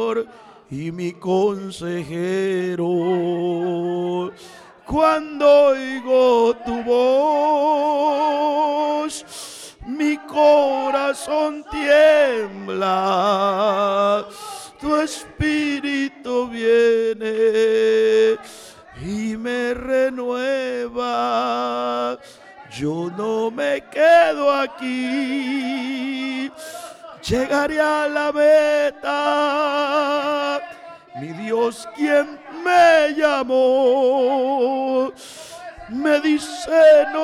y mi consejero. Cuando oigo tu voz, mi corazón tiembla. Tu espíritu viene y me renueva. Yo no me quedo aquí, llegaré a la meta. Mi Dios, quien me llamó, me dice: no